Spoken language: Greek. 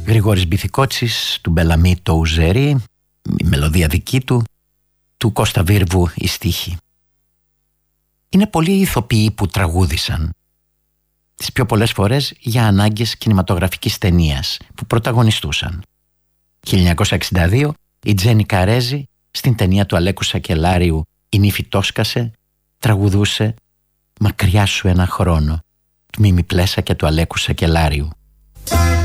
Γρηγόρης Μπιθικότσης, του Μπελαμή το Ουζερί, η μελωδία δική του Κώστα Βίρβου η στίχη. Είναι πολλοί οι ηθοποιοί που τραγούδησαν, τις πιο πολλές φορές για ανάγκες κινηματογραφικής ταινίας που πρωταγωνιστούσαν. 1962 η Τζένι Καρέζη στην ταινία του Αλέκου Σακελάριου «Η νύφη τόσκασε» τραγουδούσε «Μακριά σου ένα χρόνο» του Μίμη Πλέσα και του Αλέκου Σακελάριου.